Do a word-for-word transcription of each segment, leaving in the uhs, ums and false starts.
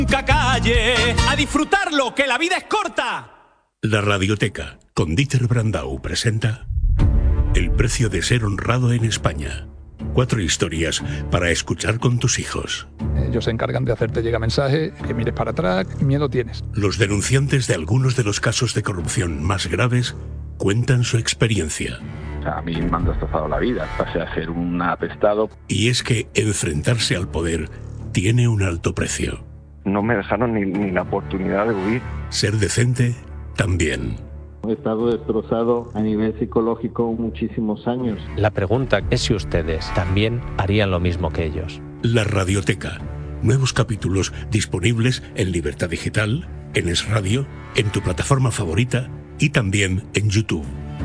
Nunca calle, a disfrutarlo, que la vida es corta. La Radioteca, con Dieter Brandau, presenta El precio de ser honrado en España. Cuatro historias para escuchar con tus hijos. Ellos se encargan de hacerte llegar mensaje, que mires para atrás, miedo tienes. Los denunciantes de algunos de los casos de corrupción más graves cuentan su experiencia. O sea, a mí me han destrozado la vida, pasé a ser un apestado. Y es que enfrentarse al poder tiene un alto precio. No me dejaron ni, ni la oportunidad de huir. Ser decente, también. He estado destrozado a nivel psicológico muchísimos años. La pregunta es si ustedes también harían lo mismo que ellos. La Radioteca. Nuevos capítulos disponibles en Libertad Digital, en Es Radio, en tu plataforma favorita y también en YouTube.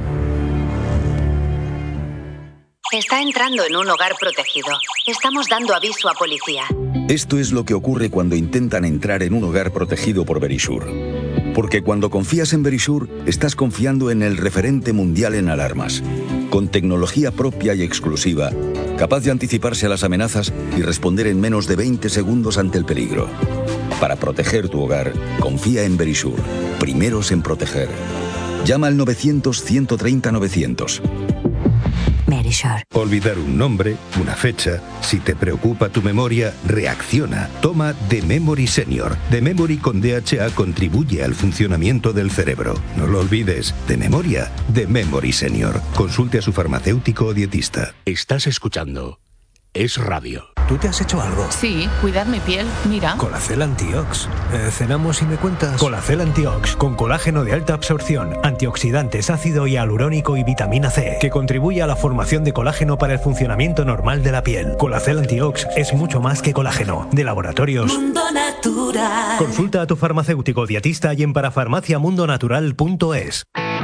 Está entrando en un hogar protegido. Estamos dando aviso a policía. Esto es lo que ocurre cuando intentan entrar en un hogar protegido por Verisure. Porque cuando confías en Verisure, estás confiando en el referente mundial en alarmas, con tecnología propia y exclusiva, capaz de anticiparse a las amenazas y responder en menos de veinte segundos ante el peligro. Para proteger tu hogar, confía en Verisure. Primeros en proteger. Llama al novecientos, ciento treinta, novecientos. Verisure. Olvidar un nombre, una fecha. Si te preocupa tu memoria, reacciona. Toma The Memory Senior. The Memory con D H A contribuye al funcionamiento del cerebro. No lo olvides. De memoria, The Memory Senior. Consulte a su farmacéutico o dietista. Estás escuchando Es Radio. ¿Tú te has hecho algo? Sí, cuidar mi piel, mira. Colacel Antiox. Eh, ¿Cenamos y me cuentas? Colacel Antiox, con colágeno de alta absorción, antioxidantes, ácido hialurónico y vitamina C, que contribuye a la formación de colágeno para el funcionamiento normal de la piel. Colacel Antiox es mucho más que colágeno. De laboratorios Mundo Natural. Consulta a tu farmacéutico dietista y en parafarmacia mundo natural punto es.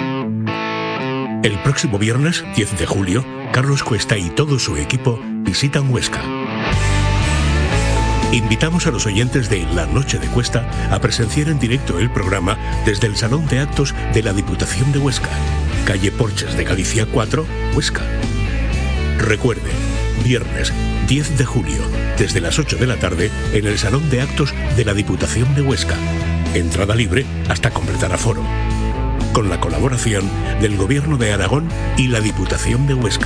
El próximo viernes, diez de julio, Carlos Cuesta y todo su equipo visitan Huesca. Invitamos a los oyentes de La Noche de Cuesta a presenciar en directo el programa desde el Salón de Actos de la Diputación de Huesca, calle Porches de Galicia cuatro, Huesca. Recuerde, viernes diez de julio, desde las ocho de la tarde, en el Salón de Actos de la Diputación de Huesca. Entrada libre hasta completar aforo. Con la colaboración del Gobierno de Aragón y la Diputación de Huesca.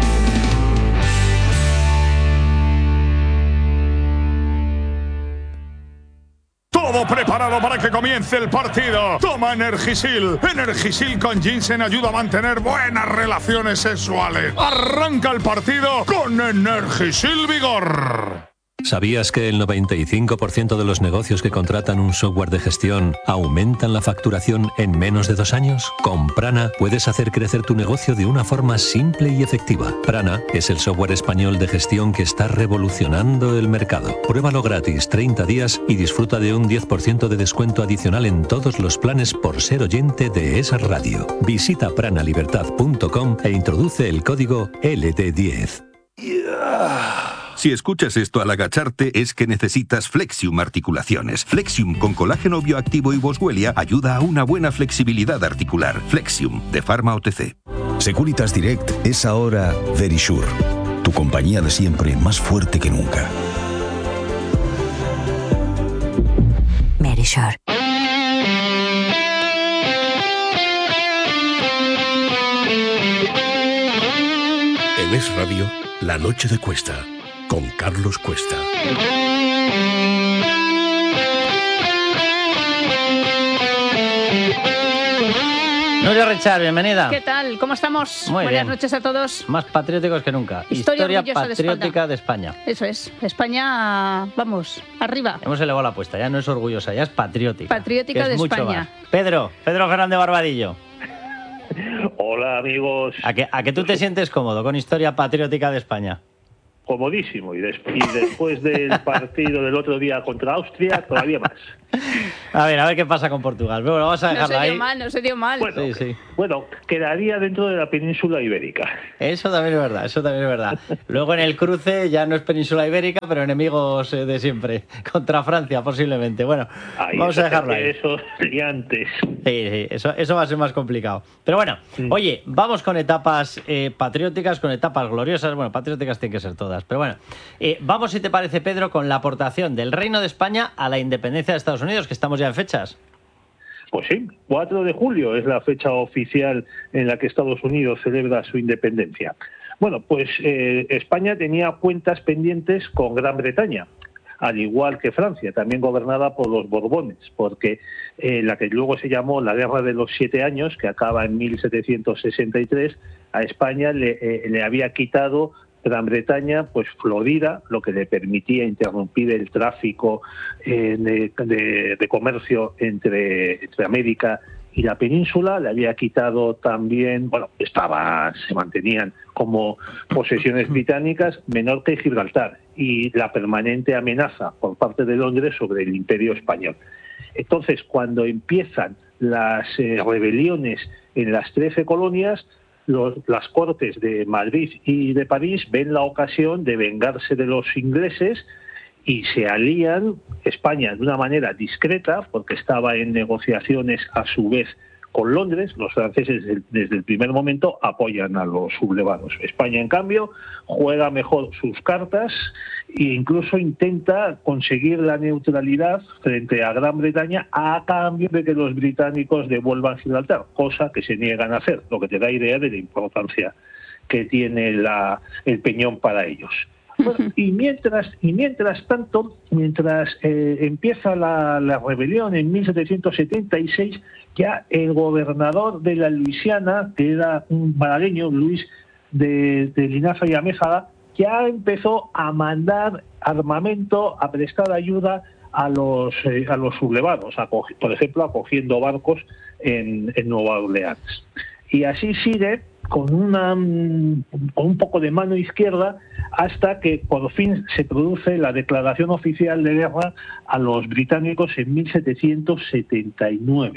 Todo preparado para que comience el partido. Toma Energisil. Energisil con ginseng ayuda a mantener buenas relaciones sexuales. Arranca el partido con Energisil Vigor. ¿Sabías que el noventa y cinco por ciento de los negocios que contratan un software de gestión aumentan la facturación en menos de dos años? Con Prana puedes hacer crecer tu negocio de una forma simple y efectiva. Prana es el software español de gestión que está revolucionando el mercado. Pruébalo gratis treinta días y disfruta de un diez por ciento de descuento adicional en todos los planes por ser oyente de esa radio. Visita prana libertad punto com e introduce el código L D diez. Si escuchas esto al agacharte es que necesitas Flexium Articulaciones. Flexium con colágeno bioactivo y boswellia ayuda a una buena flexibilidad articular. Flexium, de Pharma O T C. Securitas Direct es ahora Verisure. Tu compañía de siempre, más fuerte que nunca. Verisure. En Es Radio, La Noche de Cuesta, con Carlos Cuesta. Nuria Richard, bienvenida. ¿Qué tal? ¿Cómo estamos? Muy Buenas bien. noches a todos. Más patrióticos que nunca. Historia, Historia orgullosa de patriótica de España. Eso es. España, vamos, arriba. Hemos elevado la apuesta, ya no es orgullosa, ya es patriótica. Patriótica que es de mucho España. más. Pedro, Pedro Grande Barbadillo. Hola, amigos. ¿A que, ¿A que tú te sientes cómodo con Historia patriótica de España? Comodísimo. Y, des- y después del partido del otro día contra Austria, todavía más. A ver, a ver qué pasa con Portugal. Bueno, vamos a dejarla ahí. No se dio mal, no se dio mal. Bueno, sí, sí. bueno, quedaría dentro de la península ibérica. Eso también es verdad, eso también es verdad. Luego en el cruce ya no es península ibérica, pero enemigos de siempre. Contra Francia, posiblemente. Bueno, ahí vamos a dejarlo ahí. Esos liantes. Sí, sí, eso, eso va a ser más complicado. Pero bueno, mm. oye, vamos con etapas eh, patrióticas, con etapas gloriosas. Bueno, patrióticas tienen que ser todas. Pero bueno, eh, vamos, si te parece, Pedro, con la aportación del Reino de España a la independencia de Estados Unidos, que estamos ya en fechas. Pues sí, cuatro de julio es la fecha oficial en la que Estados Unidos celebra su independencia. Bueno, pues eh, España tenía cuentas pendientes con Gran Bretaña, al igual que Francia, también gobernada por los Borbones, porque eh, la que luego se llamó la Guerra de los Siete Años, que acaba en mil setecientos sesenta y tres, a España le, eh, le había quitado Gran Bretaña, pues Florida, lo que le permitía interrumpir el tráfico eh, de, de, de comercio entre, entre América y la península. Le había quitado también, bueno, estaba, se mantenían como posesiones británicas Menorca y Gibraltar, y la permanente amenaza por parte de Londres sobre el Imperio español. Entonces, cuando empiezan las eh, rebeliones en las trece colonias, Los, las Cortes de Madrid y de París ven la ocasión de vengarse de los ingleses y se alían. España de una manera discreta, porque estaba en negociaciones a su vez con Londres. Los franceses desde, desde el primer momento apoyan a los sublevados. España, en cambio, juega mejor sus cartas e incluso intenta conseguir la neutralidad frente a Gran Bretaña a cambio de que los británicos devuelvan Gibraltar, cosa que se niegan a hacer, lo que te da idea de la importancia que tiene la, el peñón para ellos. Bueno, y mientras y mientras tanto, mientras eh, empieza la, la rebelión en mil setecientos setenta y seis, ya el gobernador de la Luisiana, que era un malagueño, Luis de, de Linaza y Amézaga, ya empezó a mandar armamento, a prestar ayuda a los eh, a los sublevados, acogi, por ejemplo, acogiendo barcos en, en Nueva Orleans. Y así sigue con una con un poco de mano izquierda hasta que por fin se produce la declaración oficial de guerra a los británicos en mil setecientos setenta y nueve.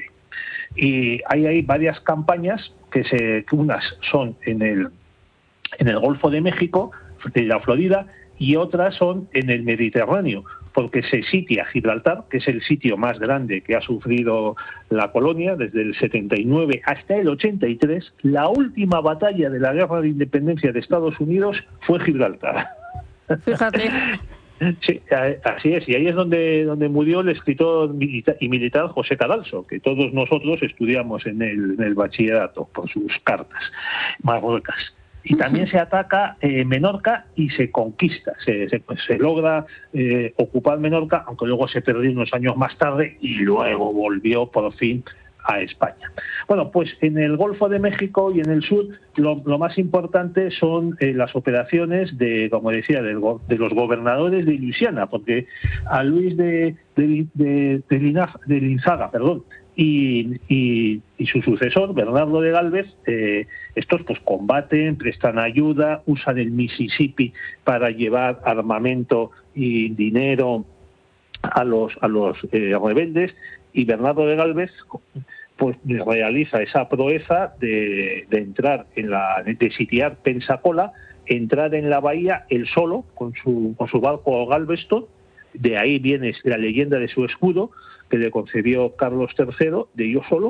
Y hay, hay varias campañas que se que unas son en el en el Golfo de México, de la Florida, y otras son en el Mediterráneo, porque se sitia Gibraltar, que es el sitio más grande que ha sufrido la colonia desde el setenta y nueve hasta el ochenta y tres. La última batalla de la Guerra de Independencia de Estados Unidos fue Gibraltar. Fíjate. Sí, así es, y ahí es donde, donde murió el escritor militar y militar José Cadalso, que todos nosotros estudiamos en el, en el bachillerato por sus cartas marruecas. Y también se ataca eh, Menorca y se conquista, se, se, pues, se logra eh, ocupar Menorca, aunque luego se perdió unos años más tarde y luego volvió por fin a España. Bueno, pues en el Golfo de México y en el sur lo, lo más importante son eh, las operaciones de, como decía, de, de los gobernadores de Luisiana, porque a Luis de, de, de, de, Linaz, de Linzaga, perdón, Y, y, y su sucesor, Bernardo de Gálvez, eh, estos pues combaten, prestan ayuda, usan el Mississippi para llevar armamento y dinero a los a los eh, rebeldes, y Bernardo de Gálvez pues realiza esa proeza de, de entrar en la de sitiar Pensacola, entrar en la bahía él solo con su con su barco Galveston. De ahí viene la leyenda de su escudo, que le concedió Carlos tercero, de yo solo,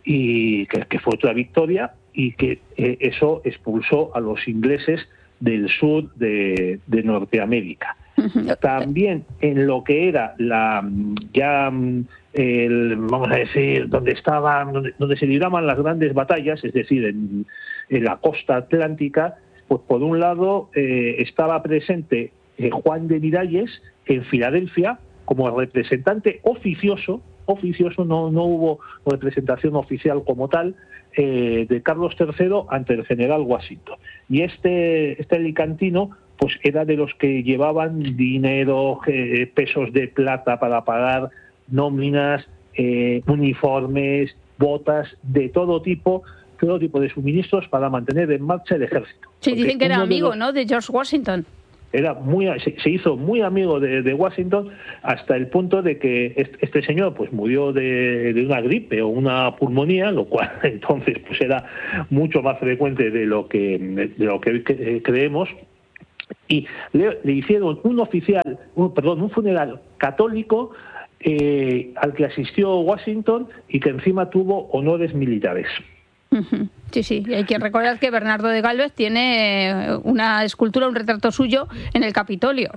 y que, que fue otra victoria, y que eh, eso expulsó a los ingleses del sur de, de Norteamérica. También en lo que era la ya el, vamos a decir, donde estaban, donde, donde se libraban las grandes batallas, es decir, en, en la costa atlántica, pues por un lado eh, estaba presente eh, Juan de Miralles en Filadelfia como representante oficioso, oficioso, no, no hubo representación oficial como tal, eh, de Carlos tercero ante el general Washington. Y este, este alicantino pues era de los que llevaban dinero, eh, pesos de plata para pagar nóminas, eh, uniformes, botas, de todo tipo, todo tipo de suministros para mantener en marcha el ejército. Sí, Porque dicen que era amigo, los... ¿no?, de George Washington. Era muy, se hizo muy amigo de, de Washington hasta el punto de que este, este señor pues murió de, de una gripe o una pulmonía, lo cual entonces pues era mucho más frecuente de lo que de lo que creemos. Y le, le hicieron un oficial, un, perdón, un funeral católico eh, al que asistió Washington y que encima tuvo honores militares. Sí, sí, y hay que recordar que Bernardo de Galvez tiene una escultura, un retrato suyo en el Capitolio.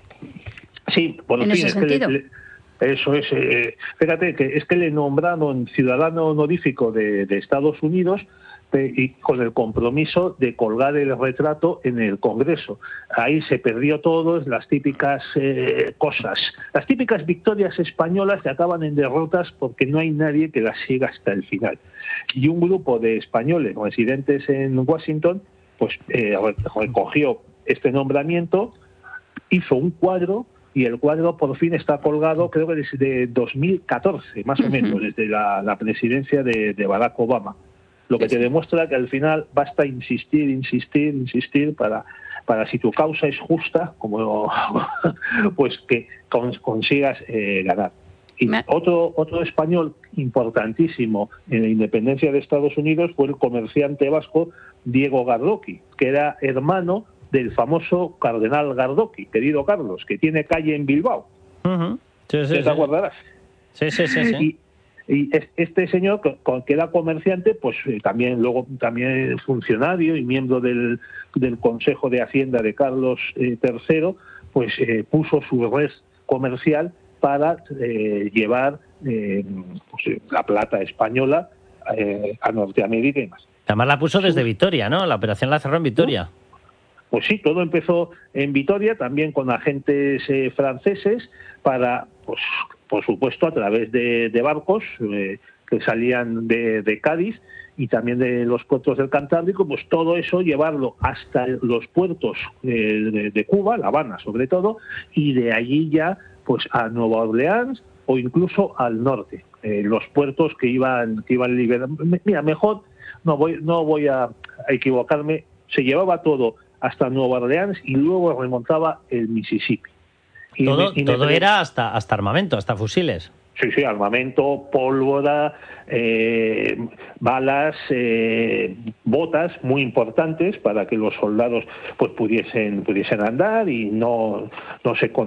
Sí, por en fin, ese es sentido. Que le, le, eso es, eh, fíjate que es que le nombraron ciudadano honorífico de, de Estados Unidos de, y con el compromiso de colgar el retrato en el Congreso. Ahí se perdió todo, las típicas eh, cosas, las típicas victorias españolas que acaban en derrotas porque no hay nadie que las siga hasta el final. Y un grupo de españoles residentes en Washington pues eh, recogió este nombramiento, hizo un cuadro y el cuadro por fin está colgado, creo que desde dos mil catorce, más o menos, desde la, la presidencia de, de Barack Obama. Lo que te demuestra que al final basta insistir, insistir, insistir para, para si tu causa es justa, como pues que cons consigas eh, ganar. Y otro, otro español importantísimo en la independencia de Estados Unidos fue el comerciante vasco Diego Gardoqui, que era hermano del famoso cardenal Gardoqui, querido Carlos, que tiene calle en Bilbao. Uh-huh. Sí, sí, ¿Te sí. acordarás? Sí, sí, sí. sí. Y, y este señor, que era comerciante, pues también luego también funcionario y miembro del, del Consejo de Hacienda de Carlos eh, tercero, pues eh, puso su red comercial para eh, llevar eh, pues, la plata española eh, a Norteamérica y más. Además la puso desde Vitoria, ¿no? La operación la cerró en Vitoria. Pues sí, todo empezó en Vitoria, también con agentes eh, franceses, para, pues, por supuesto, a través de, de barcos eh, que salían de, de Cádiz y también de los puertos del Cantábrico, pues todo eso llevarlo hasta los puertos eh, de, de Cuba, La Habana sobre todo, y de allí ya pues a Nueva Orleans o incluso al norte, eh, los puertos que iban que iban liberando. Mira, mejor no voy no voy a, a equivocarme, se llevaba todo hasta Nueva Orleans y luego remontaba el Mississippi. Y todo me, y todo me... era hasta hasta armamento, hasta fusiles. Sí, sí, armamento, pólvora, eh, balas, eh, botas muy importantes para que los soldados pues pudiesen pudiesen andar y no no se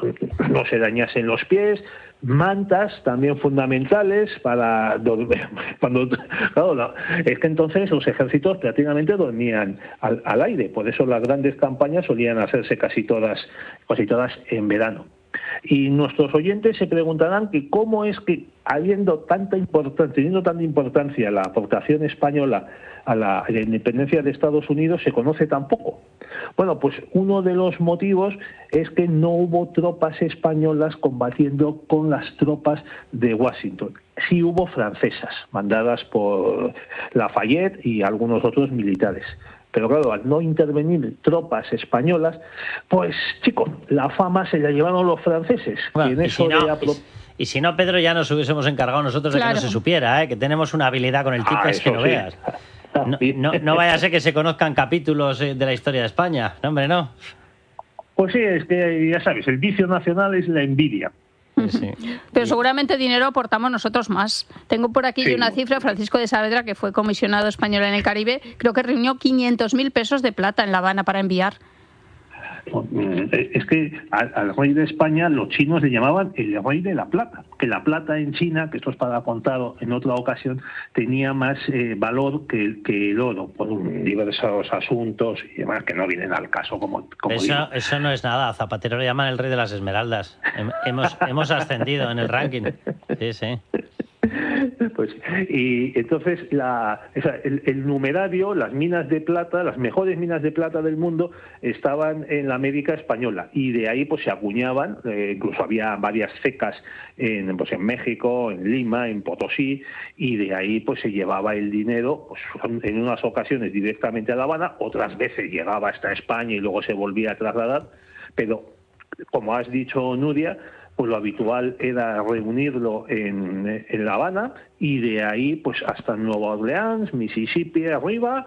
no se dañasen los pies. Mantas también fundamentales para dormir. Cuando claro, es que entonces los ejércitos prácticamente dormían al, al aire, por eso las grandes campañas solían hacerse casi todas casi todas en verano. Y nuestros oyentes se preguntarán que cómo es que, habiendo tanta importancia, teniendo tanta importancia la aportación española a la, a la independencia de Estados Unidos, se conoce tan poco. Bueno, pues uno de los motivos es que no hubo tropas españolas combatiendo con las tropas de Washington. Sí hubo francesas, mandadas por Lafayette y algunos otros militares. Pero claro, al no intervenir tropas españolas, pues, chicos, la fama se la llevaron los franceses. Bueno, y, en y, eso si no, de apro... y, y si no, Pedro, ya nos hubiésemos encargado nosotros de claro. que no se supiera, ¿eh? Que tenemos una habilidad con el tipo, ah, es que no sí. veas. No, no, no vaya a ser que se conozcan capítulos de la historia de España. No, hombre, no. Pues sí, es que ya sabes, el vicio nacional es la envidia. Sí. Pero seguramente dinero aportamos nosotros más. Tengo por aquí Sí. una cifra, Francisco de Saavedra, que fue comisionado español en el Caribe, creo que reunió quinientos mil pesos de plata en La Habana para enviar. Es que al, al rey de España los chinos le llamaban el rey de la plata, que la plata en China, que esto es para contar en otra ocasión, tenía más eh, valor que, que el oro, por diversos asuntos y demás que no vienen al caso, como, como Eso, digo. eso no es nada. A Zapatero le llaman el rey de las esmeraldas. Hem- Hemos, hemos ascendido en el ranking. Sí, sí. Pues, y entonces la, o sea, el, el numerario, las minas de plata, las mejores minas de plata del mundo estaban en la América española y de ahí pues se acuñaban, eh, incluso había varias cecas en, pues, en México, en Lima, en Potosí, y de ahí pues se llevaba el dinero pues, en unas ocasiones directamente a La Habana, otras veces llegaba hasta España y luego se volvía a trasladar, pero como has dicho, Nuria, pues lo habitual era reunirlo en, en La Habana y de ahí pues hasta Nueva Orleans, Mississippi arriba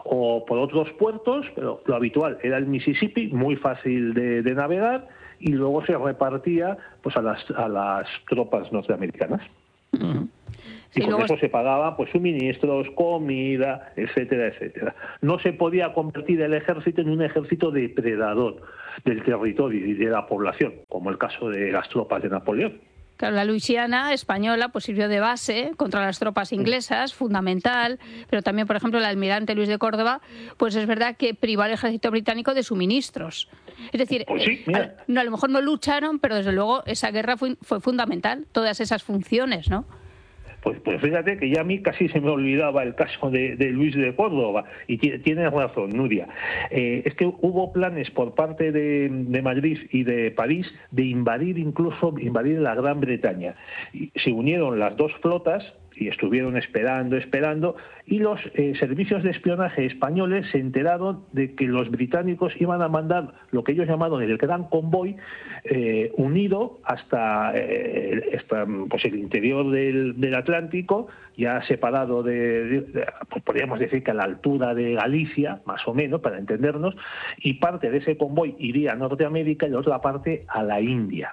o por otros puertos, pero lo habitual era el Mississippi, muy fácil de, de navegar, y luego se repartía pues a las, a las tropas norteamericanas. Uh-huh. Y sí, con eso se pagaba pues suministros, comida, etcétera, etcétera. No se podía convertir el ejército en un ejército depredador del territorio y de la población, como el caso de las tropas de Napoleón. Claro, la Luisiana española pues sirvió de base contra las tropas inglesas, fundamental, pero también, por ejemplo, el almirante Luis de Córdoba, pues es verdad que privó al ejército británico de suministros. Es decir, pues sí, eh, a, no, a lo mejor no lucharon, pero desde luego esa guerra fue, fue fundamental, todas esas funciones, ¿no? Pues, pues fíjate que ya a mí casi se me olvidaba el caso de, de Luis de Córdoba, y tienes razón, Nuria. Eh, es que hubo planes por parte de, de Madrid y de París de invadir, incluso invadir la Gran Bretaña. Y se unieron las dos flotas y estuvieron esperando, esperando, y los eh, servicios de espionaje españoles se enteraron de que los británicos iban a mandar lo que ellos llamaron el Gran Convoy, eh, unido hasta, eh, hasta pues el interior del, del Atlántico, ya separado de, de, de, pues podríamos decir que a la altura de Galicia, más o menos, para entendernos, y parte de ese convoy iría a Norteamérica y la otra parte a la India.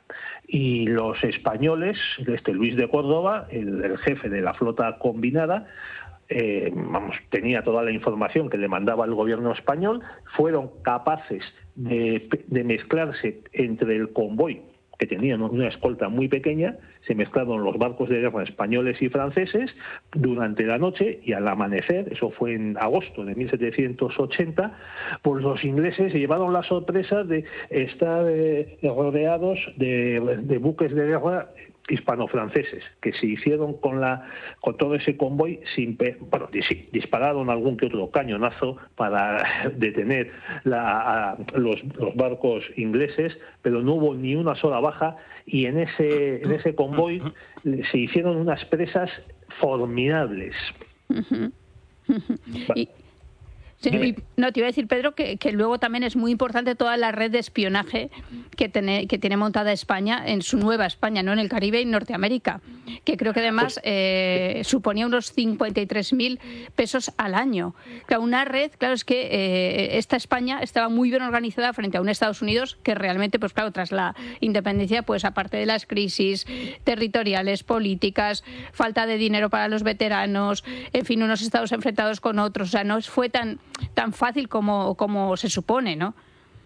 Y los españoles, este Luis de Córdoba, el, el jefe de la flota combinada, eh, vamos, tenía toda la información que le mandaba el gobierno español, fueron capaces de, de mezclarse entre el convoy, que tenían una escolta muy pequeña, se mezclaron los barcos de guerra españoles y franceses durante la noche, y al amanecer, eso fue en agosto de mil setecientos ochenta, pues los ingleses se llevaron la sorpresa de estar eh, rodeados de, de buques de guerra hispano-franceses, que se hicieron con la con todo ese convoy sin bueno, sí, dispararon algún que otro cañonazo para detener la, a, los, los barcos ingleses, pero no hubo ni una sola baja, y en ese en ese convoy se hicieron unas presas formidables. Uh-huh. Uh-huh. Y... Sí, y, no, te iba a decir, Pedro, que, que luego también es muy importante toda la red de espionaje que tiene, que tiene montada España en su nueva España, ¿no? En el Caribe y Norteamérica, que creo que además eh, suponía unos cincuenta y tres mil pesos al año. Claro, una red, claro, es que eh, esta España estaba muy bien organizada frente a un Estados Unidos que realmente, pues claro, tras la independencia, pues aparte de las crisis territoriales, políticas, falta de dinero para los veteranos, en fin, unos estados enfrentados con otros, o sea, no fue tan tan fácil como, como se supone, ¿no?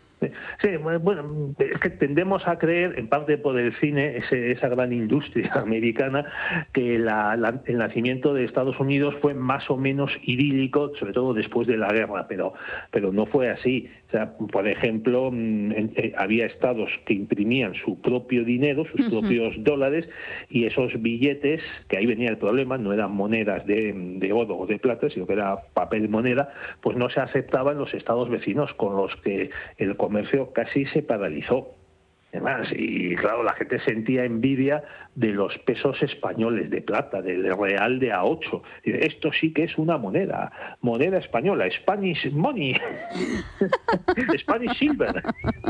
Sí, bueno, es que tendemos a creer, en parte por el cine, ese, esa gran industria americana, que la, la, el nacimiento de Estados Unidos fue más o menos idílico, sobre todo después de la guerra, pero, pero no fue así. O sea, por ejemplo, en, eh, había estados que imprimían su propio dinero, sus uh-huh. propios dólares, y esos billetes, que ahí venía el problema, no eran monedas de, de oro o de plata, sino que era papel moneda, pues no se aceptaban los estados vecinos, con los que el comercio casi se paralizó. Además, y claro, la gente sentía envidia de los pesos españoles de plata, del real de A ocho. Esto sí que es una moneda, moneda española, Spanish money, Spanish silver.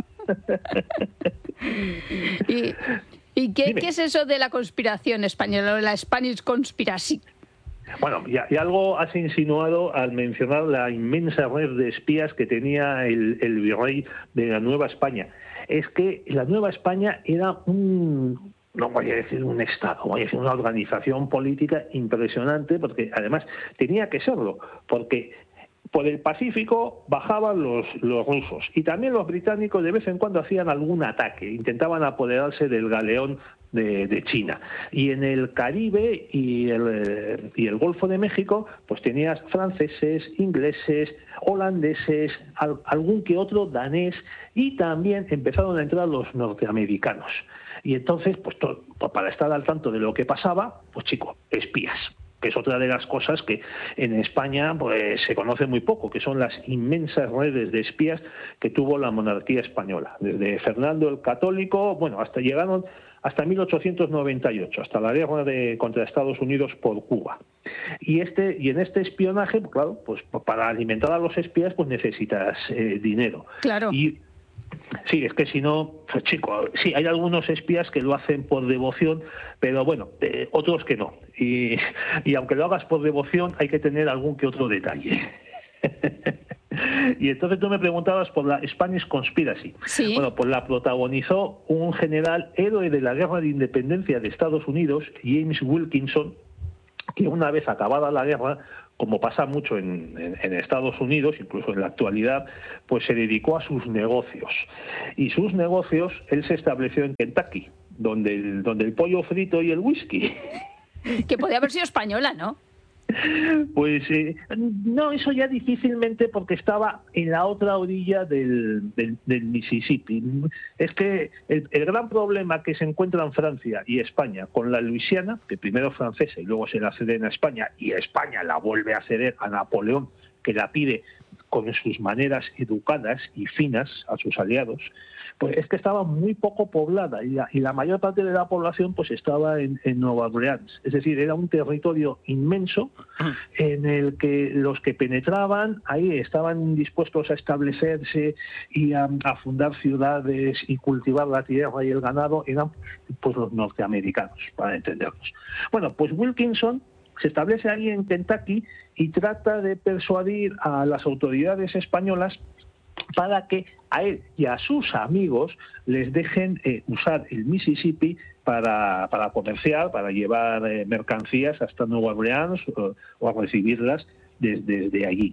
¿Y, y qué, qué es eso de la conspiración española, la Spanish conspiracy? Bueno, y, y algo has insinuado al mencionar la inmensa red de espías que tenía el, el virrey de la Nueva España. Es que la Nueva España era un, no voy a decir un Estado, voy a decir una organización política impresionante, porque además tenía que serlo, porque por el Pacífico bajaban los, los rusos, y también los británicos de vez en cuando hacían algún ataque, intentaban apoderarse del galeón de, de China. Y en el Caribe y el, y el Golfo de México, pues tenías franceses, ingleses, holandeses, al, algún que otro danés, y también empezaron a entrar los norteamericanos. Y entonces, pues to, para estar al tanto de lo que pasaba, pues chico, espías, que es otra de las cosas que en España pues se conoce muy poco, que son las inmensas redes de espías que tuvo la monarquía española, desde Fernando el Católico, bueno, hasta llegaron hasta mil ochocientos noventa y ocho, hasta la guerra de, contra Estados Unidos por Cuba. Y este y en este espionaje, claro, pues para alimentar a los espías pues necesitas eh, dinero. Claro. Y sí, es que si no, pues, chico, sí, hay algunos espías que lo hacen por devoción, pero bueno, eh, otros que no. Y, y aunque lo hagas por devoción, hay que tener algún que otro detalle. Y entonces tú me preguntabas por la Spanish Conspiracy. Sí. Bueno, pues la protagonizó un general héroe de la Guerra de Independencia de Estados Unidos, James Wilkinson, que una vez acabada la guerra, como pasa mucho en, en, en Estados Unidos, incluso en la actualidad, pues se dedicó a sus negocios. Y sus negocios, él se estableció en Kentucky, donde el, donde el pollo frito y el whisky. Que podía haber sido española, ¿no? Pues eh, no, eso ya difícilmente, porque estaba en la otra orilla del, del, del Mississippi. Es que el, el gran problema que se encuentra en Francia y España con la Luisiana, que primero francesa y luego se la ceden a España, y España la vuelve a ceder a Napoleón, que la pide con sus maneras educadas y finas a sus aliados, pues es que estaba muy poco poblada y la, y la mayor parte de la población pues estaba en, en Nueva Orleans. Es decir, era un territorio inmenso en el que los que penetraban ahí estaban dispuestos a establecerse y a, a fundar ciudades y cultivar la tierra y el ganado, eran pues los norteamericanos, para entendernos. Bueno, pues Wilkinson se establece ahí en Kentucky y trata de persuadir a las autoridades españolas para que a él y a sus amigos les dejen eh, usar el Mississippi para, para comerciar, para llevar eh, mercancías hasta Nueva Orleans o, o a recibirlas desde, desde allí.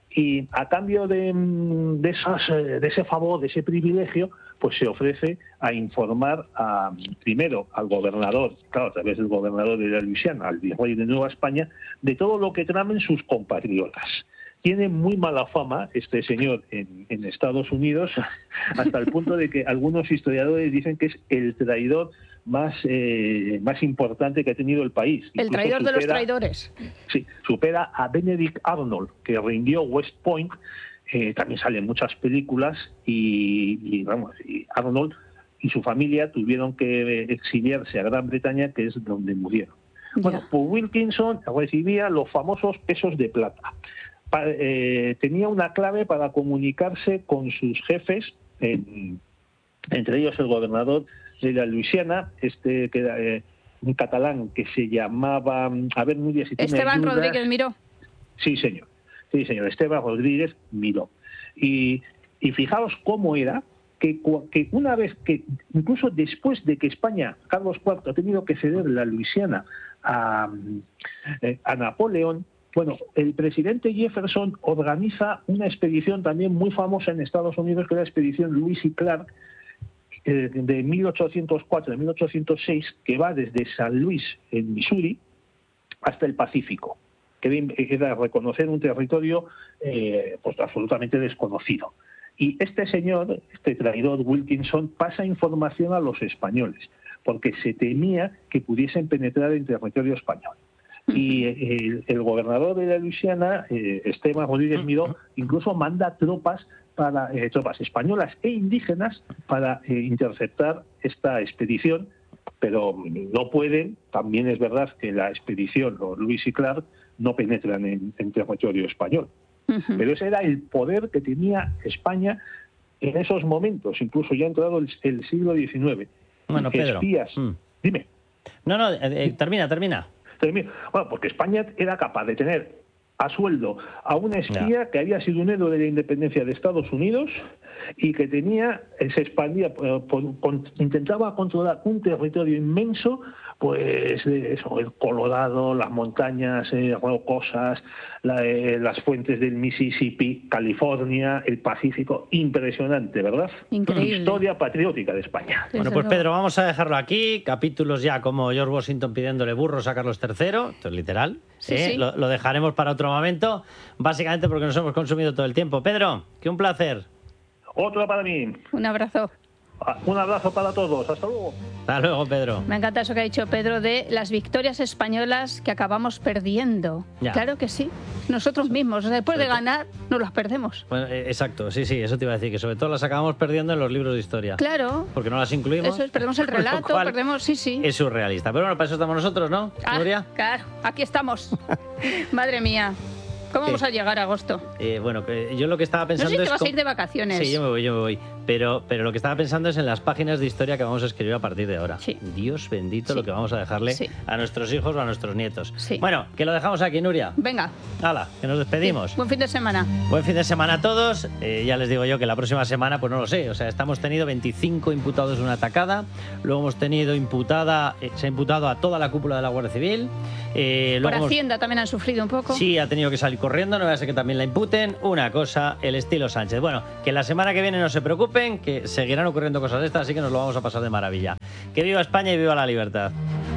Y a cambio de, de, esas, de ese favor, de ese privilegio, pues se ofrece a informar a, primero al gobernador, claro, a través del gobernador de la Luisiana, al virrey de Nueva España, de todo lo que tramen sus compatriotas. Tiene muy mala fama este señor en, en Estados Unidos, hasta el punto de que algunos historiadores dicen que es el traidor más, eh, más importante que ha tenido el país. El Incluso traidor supera, de los traidores. Sí, supera a Benedict Arnold, que rindió West Point. Eh, también salen muchas películas y, y, vamos, y Arnold y su familia tuvieron que exiliarse a Gran Bretaña, que es donde murieron. Yeah. Bueno, pues Wilkinson recibía los famosos pesos de plata. Pa, eh, tenía una clave para comunicarse con sus jefes, eh, entre ellos el gobernador de la Luisiana, este que era eh, un catalán que se llamaba, a ver, Nuria, si Esteban Rodríguez Miró. Sí, señor. Sí, señor, Esteban Rodríguez Miró. Y, y fijaos cómo era que, que una vez que, incluso después de que España, Carlos cuarto, ha tenido que ceder la Luisiana a, a Napoleón, bueno, el presidente Jefferson organiza una expedición también muy famosa en Estados Unidos, que es la expedición Lewis y Clark, eh, de mil ochocientos cuatro a mil ochocientos seis, que va desde San Luis, en Missouri, hasta el Pacífico, que era reconocer un territorio eh, pues absolutamente desconocido. Y este señor, este traidor Wilkinson, pasa información a los españoles, porque se temía que pudiesen penetrar en territorio español. Y el, el gobernador de la Luisiana, eh, Esteban Rodríguez Miró, incluso manda tropas para eh, tropas españolas e indígenas para eh, interceptar esta expedición, pero no pueden. También es verdad que la expedición, los Lewis y Clark, no penetran en, en territorio español. Uh-huh. Pero ese era el poder que tenía España en esos momentos, incluso ya ha entrado el, el siglo diecinueve. Bueno, Pedro. Espías. Mm. Dime. No, no, eh, eh, termina, termina. Bueno, porque España era capaz de tener a sueldo a una espía, no, que había sido un héroe de la independencia de Estados Unidos y que tenía, se expandía, por, por, intentaba controlar un territorio inmenso, pues eso, el Colorado, las montañas eh, rocosas, la, eh, las fuentes del Mississippi, California, el Pacífico. Impresionante, ¿verdad? Increíble. Historia patriótica de España. Bueno, pues Pedro, vamos a dejarlo aquí. Capítulos ya como George Washington pidiéndole burros a Carlos tercero, esto es literal. Sí, ¿eh? sí. Lo, lo dejaremos para otro momento, básicamente porque nos hemos consumido todo el tiempo. Pedro, que un placer. Otro para mí. Un abrazo. Un abrazo para todos. Hasta luego. Hasta luego, Pedro. Me encanta eso que ha dicho Pedro de las victorias españolas que acabamos perdiendo. Ya. Claro que sí. Nosotros mismos. O sea, después de ganar, nos las perdemos. Bueno, eh, exacto. Sí, sí, eso te iba a decir. Que sobre todo las acabamos perdiendo en los libros de historia. Claro. Porque no las incluimos. Eso es, perdemos el relato, perdemos... Sí, sí. Es surrealista. Pero bueno, para eso estamos nosotros, ¿no, ah, Nuria? Claro, aquí estamos. Madre mía. ¿Cómo vamos a llegar a agosto? Eh, bueno, yo lo que estaba pensando no sé si es... te vas a ir de vacaciones. Sí, yo me voy, yo me voy. Pero, pero lo que estaba pensando es en las páginas de historia que vamos a escribir a partir de ahora. Sí. Dios bendito Sí. lo que vamos a dejarle Sí. a nuestros hijos o a nuestros nietos. Sí. Bueno, que lo dejamos aquí, Nuria. Venga. Hala, que nos despedimos. Sí. Buen fin de semana. Buen fin de semana a todos. Eh, ya les digo yo que la próxima semana, pues no lo sé. O sea, estamos tenido veinticinco imputados de una atacada. Luego hemos tenido imputada, eh, se ha imputado a toda la cúpula de la Guardia Civil. Eh, Por luego hemos- Hacienda también han sufrido un poco. Sí, ha tenido que salir corriendo, no vaya a ser que también la imputen. Una cosa, el estilo Sánchez. Bueno, que la semana que viene no se preocupen, que seguirán ocurriendo cosas de estas, así que nos lo vamos a pasar de maravilla. Que viva España y viva la libertad.